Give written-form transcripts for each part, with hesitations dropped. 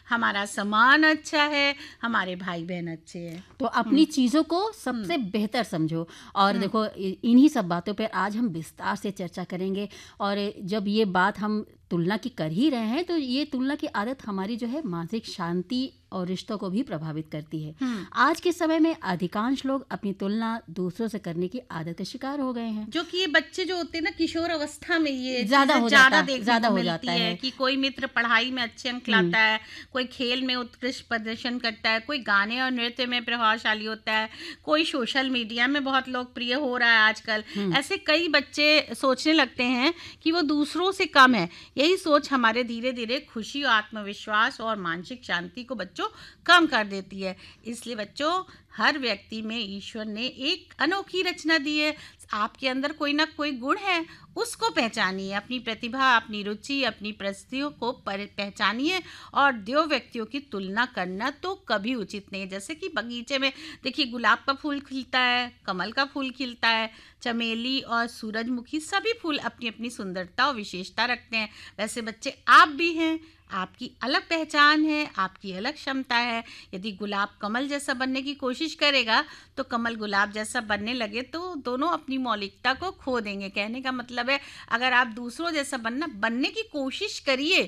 हमारा सामान अच्छा है, हमारे भाई बहन अच्छे हैं। तो अपनी चीज़ों को सबसे बेहतर समझो। और देखो इन्हीं सब बातों पर आज हम विस्तार से चर्चा करेंगे। और जब ये बात हम तुलना की कर ही रहे हैं तो ये तुलना की आदत हमारी जो है मानसिक शांति और रिश्तों को भी प्रभावित करती है। आज के समय में अधिकांश लोग अपनी तुलना दूसरों से करने की आदत के शिकार हो गए हैं। जो कि ये बच्चे जो होते हैं ना किशोर अवस्था में ये ज़्यादा हो ज़्यादा जाता देखने ज़्यादा को हो मिलती जाता है है। कि कोई मित्र पढ़ाई में अच्छे अंक लाता है, कोई खेल में उत्कृष्ट प्रदर्शन करता है, कोई गाने और नृत्य में प्रभावशाली होता है, कोई सोशल मीडिया में बहुत लोकप्रिय हो रहा है आजकल। ऐसे कई बच्चे सोचने लगते हैं कि वो दूसरों से कम है। यही सोच हमारे धीरे धीरे खुशी, आत्मविश्वास और मानसिक शांति को बच्चों कम कर देती है। इसलिए बच्चों, हर व्यक्ति में ईश्वर ने एक अनोखी रचना दी है। आपके अंदर कोई ना कोई गुण है, उसको पहचानिए। अपनी प्रतिभा, अपनी रुचि, अपनी परिस्थितियों को पहचानिए। और दो व्यक्तियों की तुलना करना तो कभी उचित नहीं है। जैसे कि बगीचे में देखिए गुलाब का फूल खिलता है, कमल का फूल खिलता है, चमेली और सूरजमुखी सभी फूल अपनी अपनी सुंदरता और विशेषता रखते हैं। वैसे बच्चे आप भी हैं, आपकी अलग पहचान है, आपकी अलग क्षमता है। यदि गुलाब कमल जैसा बनने की कोशिश करेगा तो कमल गुलाब जैसा बनने लगे तो दोनों अपनी मौलिकता को खो देंगे। कहने का मतलब है, अगर आप दूसरों जैसा बनने की कोशिश करिए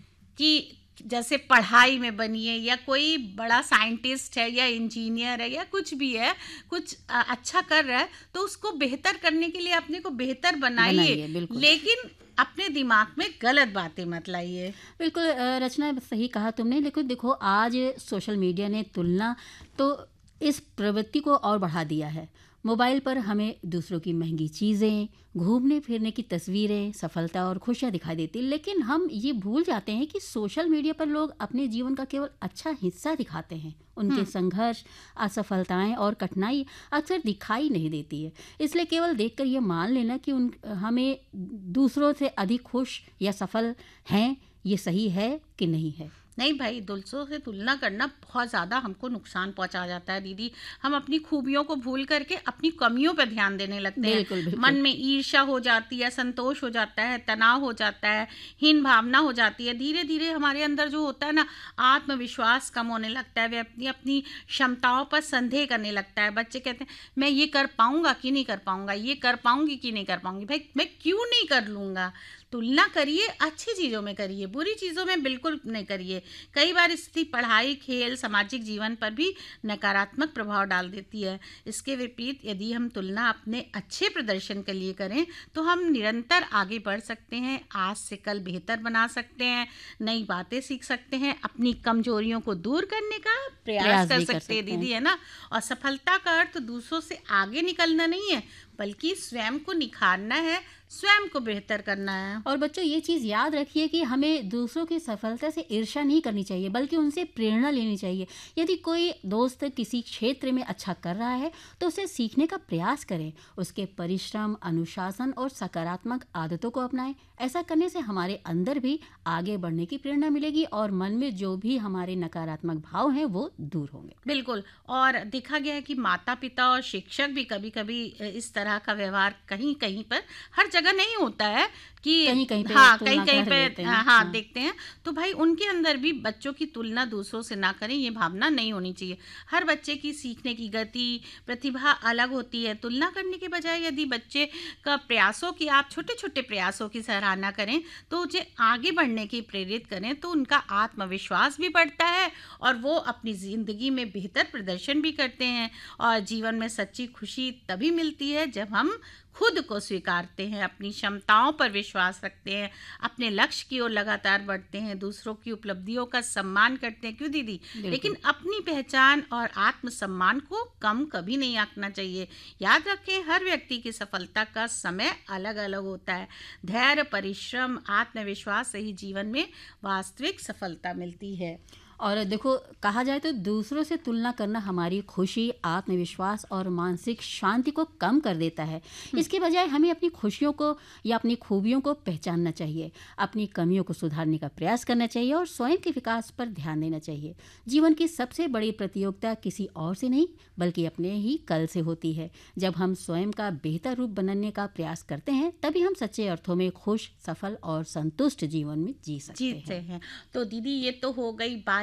कि जैसे पढ़ाई में बनिए, या कोई बड़ा साइंटिस्ट है या इंजीनियर है या कुछ भी है, कुछ अच्छा कर रहा है तो उसको बेहतर करने के लिए अपने को बेहतर बनाइए, लेकिन अपने दिमाग में गलत बातें मत लाइए। बिल्कुल रचना, सही कहा तुमने। लेकिन देखो आज सोशल मीडिया ने तुलना तो इस प्रवृत्ति को और बढ़ा दिया है। मोबाइल पर हमें दूसरों की महंगी चीज़ें, घूमने फिरने की तस्वीरें, सफलता और खुशियाँ दिखाई देती, लेकिन हम ये भूल जाते हैं कि सोशल मीडिया पर लोग अपने जीवन का केवल अच्छा हिस्सा दिखाते हैं। उनके संघर्ष, असफलताएं और कठिनाई अक्सर दिखाई नहीं देती है। इसलिए केवल देखकर ये मान लेना कि हमें दूसरों से अधिक खुश या सफल हैं, ये सही है कि नहीं है। नहीं भाई, दूसरों से तुलना करना बहुत ज़्यादा हमको नुकसान पहुंचा जाता है दीदी। हम अपनी खूबियों को भूल करके अपनी कमियों पर ध्यान देने लगते हैं। बिल्कुल। मन में ईर्ष्या हो जाती है, संतोष हो जाता है, तनाव हो जाता है, हीन भावना हो जाती है। धीरे धीरे हमारे अंदर जो होता है ना, आत्मविश्वास कम होने लगता है। वे अपनी अपनी क्षमताओं पर संदेह करने लगता है। बच्चे कहते हैं मैं ये कर पाऊंगा कि नहीं कर पाऊंगा, ये कर पाऊंगी कि नहीं कर पाऊंगी। भाई मैं क्यों नहीं कर लूँगा? तुलना करिए, अच्छी चीज़ों में करिए, बुरी चीज़ों में बिल्कुल नहीं करिए। कई बार स्थिति पढ़ाई, खेल, सामाजिक जीवन पर भी नकारात्मक प्रभाव डाल देती है। इसके विपरीत यदि हम तुलना अपने अच्छे प्रदर्शन के लिए करें तो हम निरंतर आगे बढ़ सकते हैं, आज से कल बेहतर बना सकते हैं, नई बातें सीख सकते हैं, अपनी कमजोरियों को दूर करने का प्रयास कर सकते हैं दीदी, है ना। और सफलता का अर्थ दूसरों से आगे निकलना नहीं है, बल्कि स्वयं को निखारना है, स्वयं को बेहतर करना है। और बच्चों ये चीज़ याद रखिए कि हमें दूसरों की सफलता से ईर्ष्या नहीं करनी चाहिए, बल्कि उनसे प्रेरणा लेनी चाहिए। यदि कोई दोस्त किसी क्षेत्र में अच्छा कर रहा है तो उसे सीखने का प्रयास करें, उसके परिश्रम, अनुशासन और सकारात्मक आदतों को अपनाएं। ऐसा करने से हमारे अंदर भी आगे बढ़ने की प्रेरणा मिलेगी और मन में जो भी हमारे नकारात्मक भाव हैं वो दूर होंगे। बिल्कुल। और देखा गया है कि माता पिता और शिक्षक भी कभी कभी इस तरह का व्यवहार कहीं कहीं पर, हर जगह नहीं होता है कि कहीं कहीं पे हाँ, तुलना कहीं कर पे देते हैं। हाँ देखते हैं। तो भाई उनके अंदर भी बच्चों की तुलना दूसरों से ना करें, ये भावना नहीं होनी चाहिए। हर बच्चे की सीखने की गति, प्रतिभा अलग होती है। तुलना करने के बजाय यदि बच्चे का प्रयासों की, आप छोटे छोटे प्रयासों की सराहना करें तो उसे आगे बढ़ने की प्रेरित करें तो उनका आत्मविश्वास भी बढ़ता है और वो अपनी ज़िंदगी में बेहतर प्रदर्शन भी करते हैं। और जीवन में सच्ची खुशी तभी मिलती है जब हम खुद को स्वीकारते हैं, अपनी क्षमताओं पर विश्वास रखते हैं, अपने लक्ष्य की ओर लगातार बढ़ते हैं, दूसरों की उपलब्धियों का सम्मान करते हैं। क्यों दीदी? लेकिन अपनी पहचान और आत्मसम्मान को कम कभी नहीं आंकना चाहिए। याद रखें, हर व्यक्ति की सफलता का समय अलग अलग होता है। धैर्य, परिश्रम, आत्मविश्वास से ही जीवन में वास्तविक सफलता मिलती है। और देखो, कहा जाए तो दूसरों से तुलना करना हमारी खुशी, आत्मविश्वास और मानसिक शांति को कम कर देता है। इसके बजाय हमें अपनी खुशियों को या अपनी खूबियों को पहचानना चाहिए, अपनी कमियों को सुधारने का प्रयास करना चाहिए और स्वयं के विकास पर ध्यान देना चाहिए। जीवन की सबसे बड़ी प्रतियोगिता किसी और से नहीं बल्कि अपने ही कल से होती है। जब हम स्वयं का बेहतर रूप बनने का प्रयास करते हैं तभी हम सच्चे अर्थों में खुश, सफल और संतुष्ट जीवन में जी सकते हैं। तो दीदी, ये तो हो गई बात